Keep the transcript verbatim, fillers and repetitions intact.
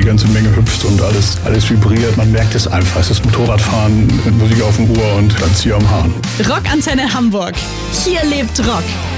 ganze Menge hüpft und alles, alles vibriert. Man merkt es einfach. Es ist Motorradfahren mit Musik auf dem Ohr und Zieher am Hahn. Rockantenne Hamburg. Hier lebt Rock.